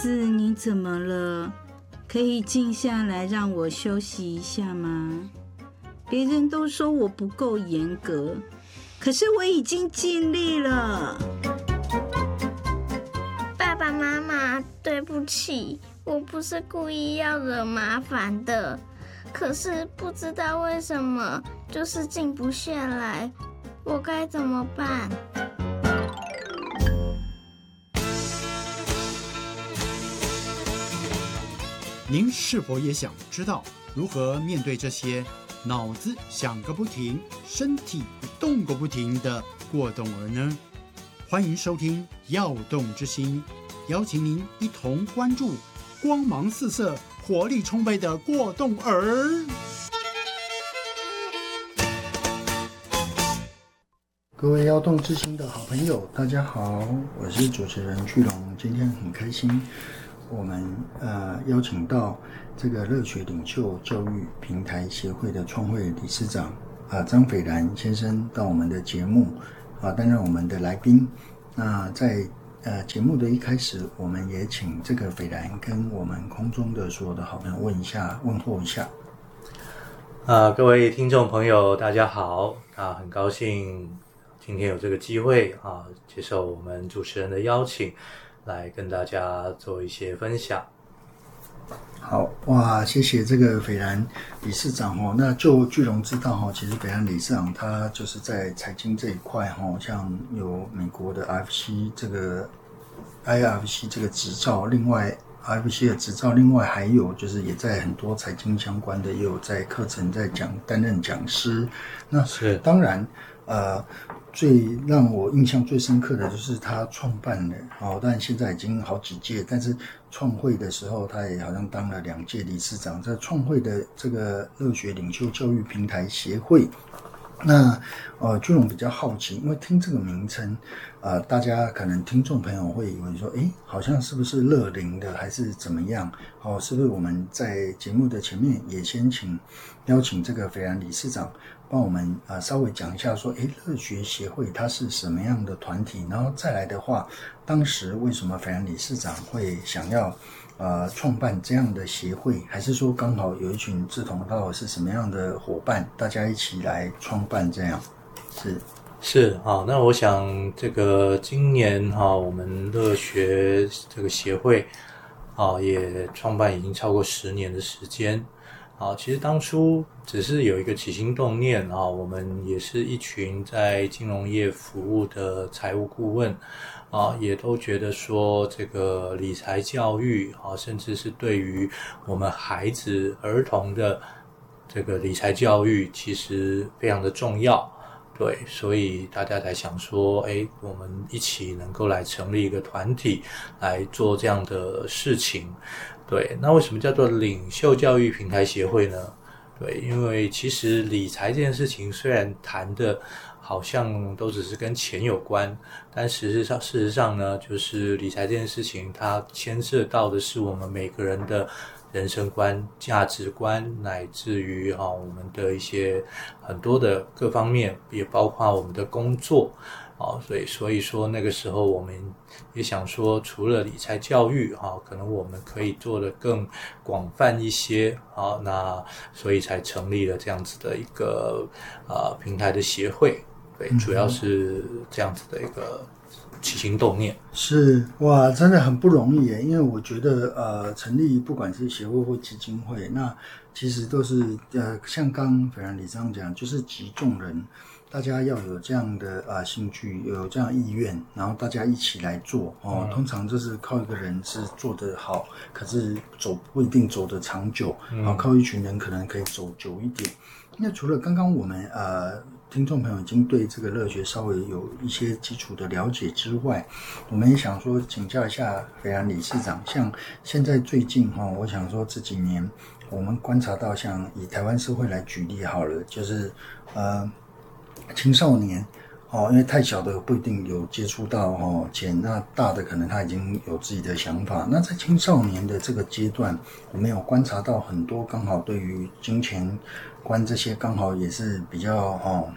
子，你怎么了？可以静下来让我休息一下吗？别人都说我不够严格，可是我已经尽力了。 爸爸妈妈，对不起，我不是故意要惹麻烦的，可是不知道为什么就是静不下来，我该怎么办？ 您是否也想知道如何面对这些脑子想个不停、身体动个不停的过动儿呢？欢迎收听《耀动之心》，邀请您一同关注光芒四射、活力充沛的过动儿。 各位耀动之心的好朋友，大家好，我是主持人巨龙。今天很开心，我们邀请到这个热血领袖教育平台协会的创会理事长张斐然先生到我们的节目担任我们的来宾。那在节目的一开始，我们也请这个斐然跟我们空中的所有的好朋友问候一下。 各位听众朋友，大家好很高兴今天有这个机会接受我们主持人的邀请，来跟大家做一些分享。 好哇，谢谢这个斐然理事长那就巨龙知道其实斐然理事长他就是在财经这一块像有美国的 IFC 这个 IRFC 这个执照，另外 IFC 的执照，另外还有就是也在很多财经相关的也有在课程在担任讲师。那是当然最让我印象最深刻的就是他创办的但现在已经好几届，但是创会的时候他也好像当了2届理事长，在创会的这个热血领袖教育平台协会。那巨龙比较好奇，因为听这个名称大家可能听众朋友会以为说好像是不是乐龄的还是怎么样是不是我们在节目的前面也先邀请这个斐然理事长帮我们稍微讲一下说热学协会它是什么样的团体，然后再来的话，当时为什么斐然理事长会想要创办这样的协会，还是说刚好有一群志同道合是什么样的伙伴，大家一起来创办这样？ 是那我想这个今年我们乐学这个协会也创办已经超过10年的时间。其实当初只是有一个起心动念我们也是一群在金融业服务的财务顾问也都觉得说这个理财教育甚至是对于我们孩子儿童的这个理财教育其实非常的重要。对，所以大家才想说我们一起能够来成立一个团体来做这样的事情。对，那为什么叫做领袖教育平台协会呢？对，因为其实理财这件事情虽然谈的好像都只是跟钱有关，但事实上呢，就是理财这件事情它牵涉到的是我们每个人的人生观、价值观，乃至于我们的一些很多的各方面，也包括我们的工作所以说那个时候我们也想说，除了理财教育可能我们可以做得更广泛一些那所以才成立了这样子的一个平台的协会。对，主要是这样子的一个起心动念。 是哇，真的很不容易耶，因为我觉得成立不管是协会或基金会，那其实都是像刚斐然理事长讲，就是集众人，大家要有这样的兴趣，有这样意愿，然后大家一起来做通常就是靠一个人是做得好，可是不一定走得长久靠一群人可能可以走久一点。那除了刚刚我们听众朋友已经对这个热学稍微有一些基础的了解之外，我们也想说请教一下斐然理事长，像现在最近我想说这几年我们观察到，像以台湾社会来举例好了，就是青少年因为太小的不一定有接触到钱，那大的可能他已经有自己的想法。那在青少年的这个阶段，我们有观察到很多刚好对于金钱观这些刚好也是比较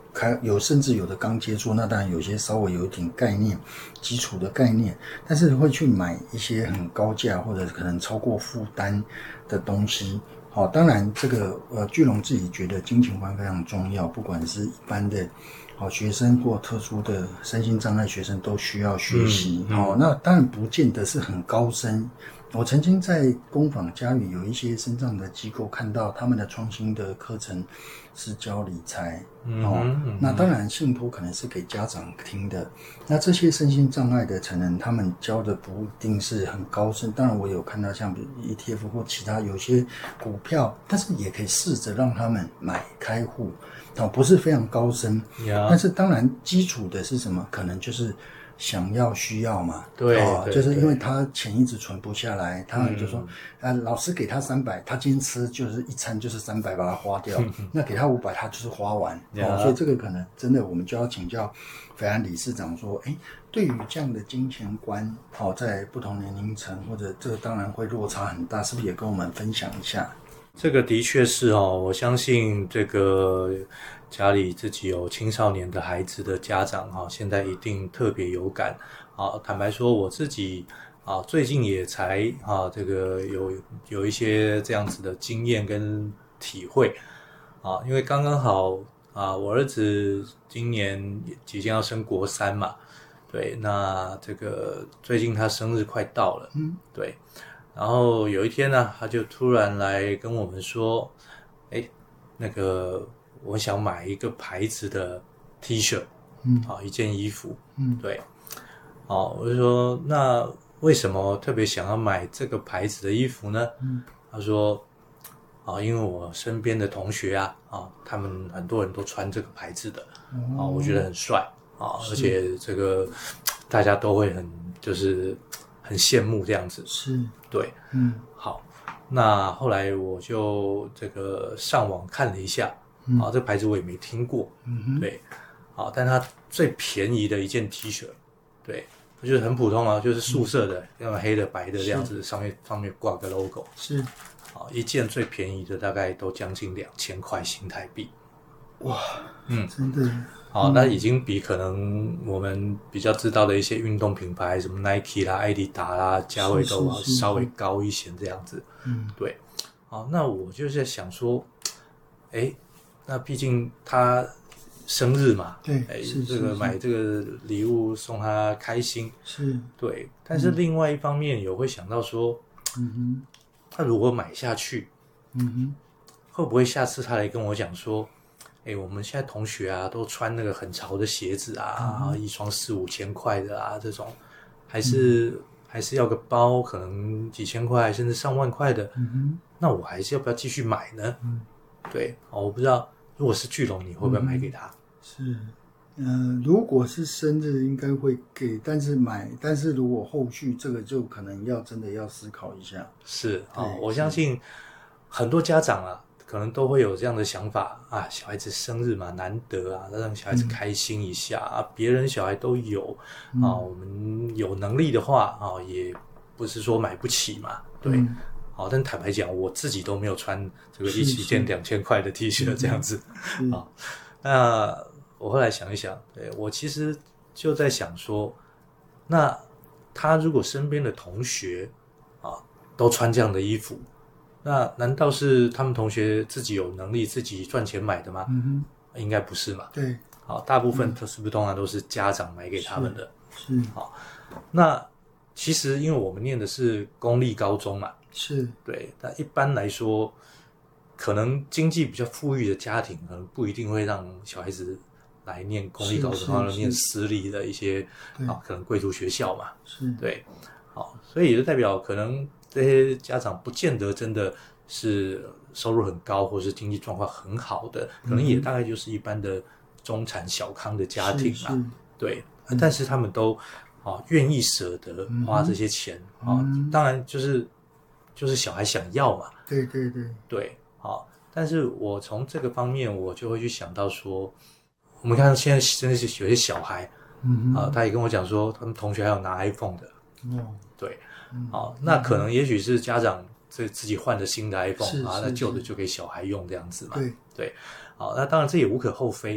甚至有的刚接触，那当然有些稍微有一点概念，基础的概念，但是会去买一些很高价或者可能超过负担的东西。好，当然这个巨龙自己觉得金钱观非常重要，不管是一般的学生或特殊的身心障碍学生都需要学习。那当然不见得是很高深。我曾经在工坊嘉语有一些身障的机构看到他们的创新的课程是教理财。那当然信托可能是给家长听的。那这些身心障碍的成人他们教的不一定是很高深，当然我有看到像 ETF 或其他有些股票，但是也可以试着让他们买开户，不是非常高深。但是当然基础的是什么？可能就是想要需要嘛， 对， 就是因为他钱一直存不下来，他就说老师给他300，他今天吃就是一餐就是300把它花掉，那给他500他就是花完。所以这个可能真的我们就要请教斐安理事长说，对于这样的金钱观，在不同年龄层或者这个当然会落差很大，是不是也跟我们分享一下？ 这个的确是我相信这个家里自己有青少年的孩子的家长现在一定特别有感。坦白说我自己最近也才这个有一些这样子的经验跟体会因为刚刚好我儿子今年即将要升国3嘛，对，那这个最近他生日快到了，对，然后有一天呢，他就突然来跟我们说，那个我想买一个牌子的 T 恤，一件衣服，对，我就说那为什么特别想要买这个牌子的衣服呢？他说因为我身边的同学他们很多人都穿这个牌子的，我觉得很帅而且这个大家都会就是很羡慕这样子， 是，对， 好，那后来我就这个上网看了一下，这个牌子我也没听过，对，但它最便宜的一件 T 恤，对，就是很普通就是素色的，要么黑的白的这样子，上面挂个 logo， 是， 一件最便宜的大概都将近2000块新台币， 哇，真的。 那已经比可能我们比较知道的一些运动品牌，什么 Nike 啦、艾迪达啦，价位都要稍微高一些这样子。对。那我就在想说，那毕竟他生日嘛， 对， 这个买这个礼物送他开心， 是， 对。但是另外一方面也会想到说，他如果买下去，会不会下次他来跟我讲说？我们现在同学都穿那个很潮的鞋子一双4-5千块的这种，还是要个包，可能几千块甚至上万块的，那我还是要不要继续买呢？对，我不知道，如果是巨龙，你会不会买给他？ 是，如果是生日应该会给，但是如果后续这个就可能真的要思考一下。 是我相信很多家长可能都会有这样的想法小孩子生日嘛，难得让小孩子开心一下别人小孩都有我们有能力的话也不是说买不起嘛，对，但坦白讲，我自己都没有穿这个一件2000块的 T 恤这样子那我后来想一想，对，我其实就在想说，那他如果身边的同学都穿这样的衣服，那难道是他们同学自己有能力自己赚钱买的吗？应该不是嘛。 对， 大部分是不是通常都是家长买给他们的？ 是。 那其实因为我们念的是公立高中嘛， 是，对。 但一般来说，可能经济比较富裕的家庭，可能不一定会让小孩子来念公立高中，然后念私立的一些可能贵族学校嘛。 是， 对。所以也就代表可能这些家长不见得真的是收入很高或是经济状况很好的，可能也大概就是一般的中产小康的家庭对，但是他们都愿意舍得花这些钱当然就是小孩想要嘛， 对， 但是我从这个方面我就会去想到说，我们看现在真的是有些小孩他也跟我讲说他们同学还有拿 iPhone 的对，那可能也许是家长自己换的新的 iPhone 那旧的就给小孩用这样子嘛，对，那当然这也无可厚非，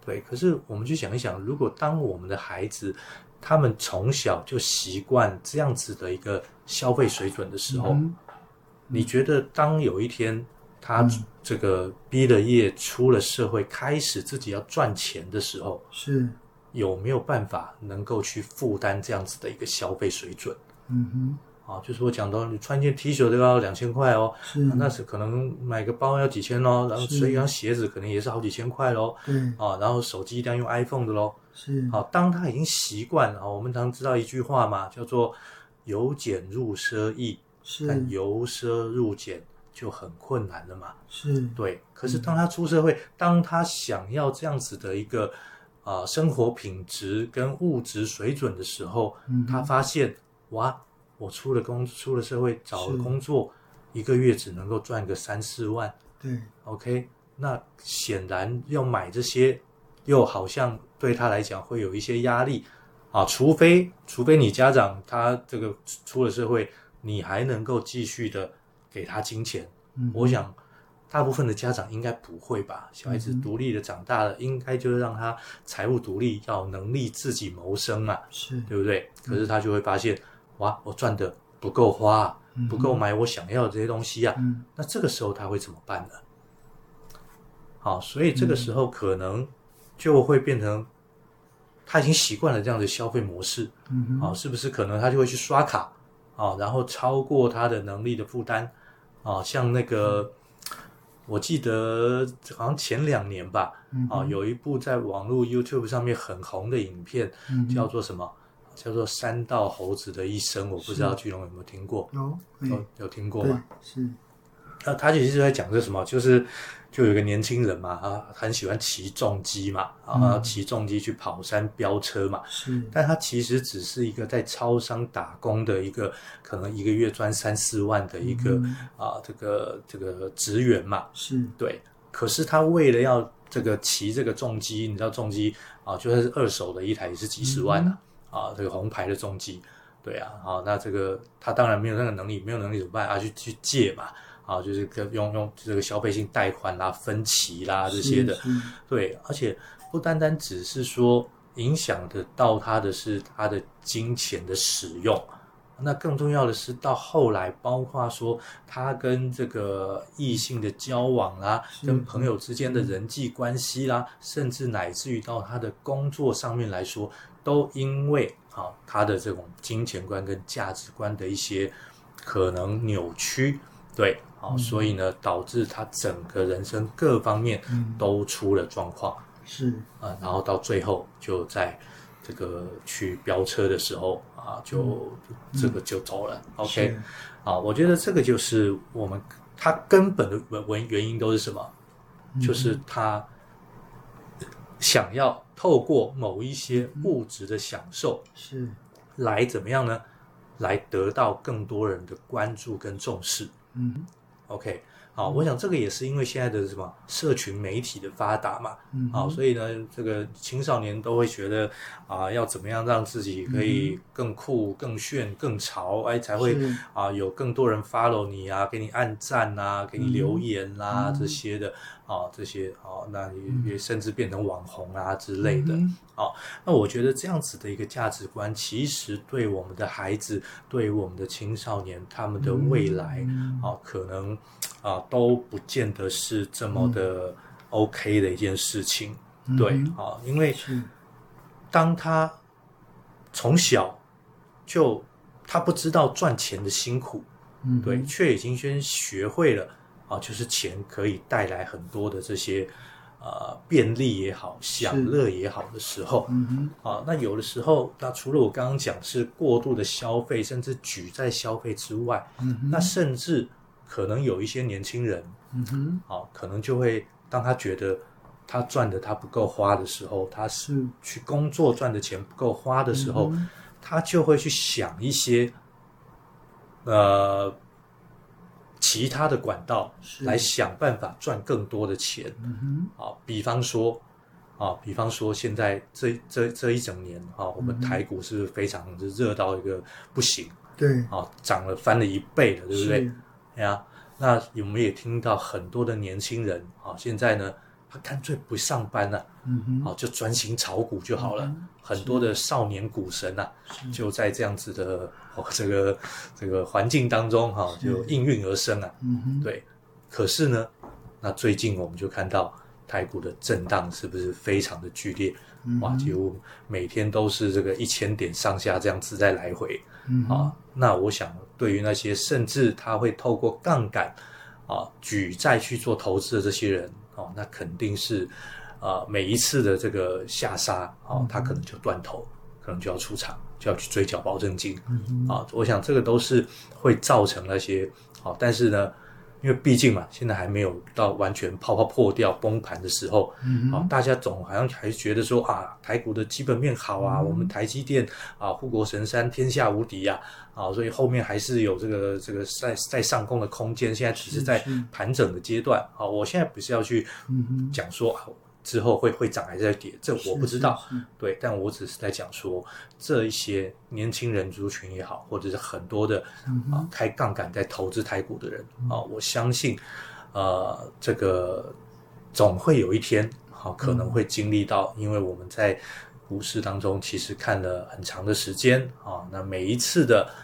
对，可是我们去想一想，如果当我们的孩子他们从小就习惯这样子的一个消费水准的时候，你觉得当有一天他这个毕了业出了社会，开始自己要赚钱的时候， 是有没有办法能够去负担这样子的一个消费水准？就是我讲到你穿一件 T 恤都要2000块哦，那是可能买个包要几千哦，然后所以一双鞋子可能也是好几千块咯，然后手机一定要用 iPhone 的咯，当他已经习惯了，我们常知道一句话嘛，叫做由俭入奢易，但由奢入俭就很困难了嘛，对。可是当他出社会，当他想要这样子的一个生活品质跟物质水准的时候，他发现哇，我出了社会，找了工作，1个月只能够赚个3-4万， 对 ，OK， 那显然要买这些，又好像对他来讲会有一些压力除非你家长他这个出了社会，你还能够继续的给他金钱，我想大部分的家长应该不会吧，小孩子独立的长大了，应该就是让他财务独立，要有能力自己谋生嘛，对不对？可是他就会发现，哇，我赚的不够花，不够买我想要的这些东西那这个时候他会怎么办呢？好，所以这个时候可能就会变成他已经习惯了这样的消费模式，是不是可能他就会去刷卡然后超过他的能力的负担像那个我记得好像前2年吧，有一部在网络 YouTube 上面很红的影片，叫做什么？叫做3道猴子的一生，我不知道巨龙有没有听过？有听过吗？ 是。 那他其实在讲这什么？就有一个年轻人嘛，很喜欢骑重机嘛，骑重机去跑山飙车嘛，但他其实只是一个在超商打工的一个，可能1个月赚3-4万的一个这个职员嘛，对。可是他为了要这个骑这个重机，你知道重机就算是2手的一台也是几十万这个红牌的重机，对那这个他当然没有那个能力，没有能力怎么办去借嘛。就是用这个消费性贷款啦、分期啦这些的，对，而且不单单只是说影响得到他的是他的金钱的使用，那更重要的是到后来，包括说他跟这个异性的交往啦，跟朋友之间的人际关系啦，甚至乃至于到他的工作上面来说，都因为他的这种金钱观跟价值观的一些可能扭曲，对。所以呢，导致他整个人生各方面都出了状况，然后到最后就在这个去飙车的时候这个就走了。OK， 我觉得这个就是他根本的原因都是什么？就是他想要透过某一些物质的享受，来怎么样呢？来得到更多人的关注跟重视。OK， 我想这个也是因为现在的什么社群媒体的发达嘛，所以呢，这个青少年都会觉得要怎么样让自己可以更酷、更炫、更潮，才会有更多人 follow 你给你按赞给你留言啦这些的这些那也甚至变成网红之类的那我觉得这样子的一个价值观，其实对我们的孩子，对我们的青少年，他们的未来可能都不见得是这么的 OK 的一件事情，对因为当他从小就他不知道赚钱的辛苦，对，却已经先学会了就是钱可以带来很多的这些便利也好，享乐也好的时候，那有的时候，那除了我刚刚讲是过度的消费，甚至举债消费之外，那甚至可能有一些年轻人，可能就会当他觉得他赚的他不够花的时候，他是去工作赚的钱不够花的时候，他就会去想一些其他的管道来想办法赚更多的钱，比方说现在这一整年我们台股是非常热到一个不行， 对涨了翻了1倍了，对不对？那我们也听到很多的年轻人现在呢他干脆不上班了，就专心炒股就好了。很多的少年股神啊，就在这样子的这个环境当中就应运而生啊。对。可是呢，那最近我们就看到台股的震荡是不是非常的剧烈？哇，几乎每天都是这个1000点上下这样子在来回。那我想对于那些甚至他会透过杠杆举债去做投资的这些人那肯定是每一次的这个下杀他可能就断头，可能就要出场，就要去追缴保证金。我想这个都是会造成那些但是呢，因为毕竟嘛，现在还没有到完全泡泡破掉崩盘的时候，大家总好像还觉得说台股的基本面好啊，我们台积电护国神山天下无敌啊，所以后面还是有这个在上攻的空间，现在只是在盘整的阶段。我现在不是要去讲说之后会涨还是跌，这我不知道。对，但我只是在讲说这一些年轻人族群也好，或者是很多的开杠杆在投资台股的人我相信这个总会有一天可能会经历到，因为我们在股市当中其实看了很长的时间那每一次的